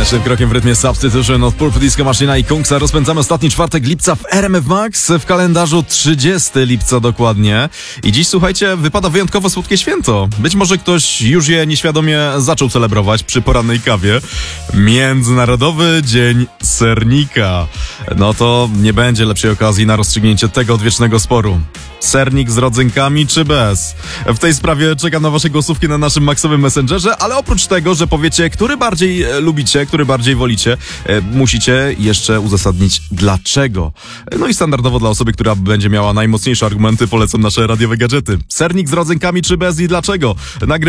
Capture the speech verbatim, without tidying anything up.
Naszym krokiem w rytmie Substitution od Purple Disco Machina i Kungsa rozpędzamy ostatni czwartek lipca w R M F Max, w kalendarzu trzydziestego lipca dokładnie. I dziś, słuchajcie, wypada wyjątkowo słodkie święto. Być może ktoś już je nieświadomie zaczął celebrować przy porannej kawie. Międzynarodowy Dzień Sernika. No to nie będzie lepszej okazji na rozstrzygnięcie tego odwiecznego sporu. Sernik z rodzynkami czy bez? W tej sprawie czekam na wasze głosówki na naszym maksowym messengerze, ale oprócz tego, że powiecie, który bardziej e, lubicie, który bardziej wolicie, e, musicie jeszcze uzasadnić dlaczego. No i standardowo dla osoby, która będzie miała najmocniejsze argumenty, polecam nasze radiowe gadżety. Sernik z rodzynkami czy bez i dlaczego? Nagry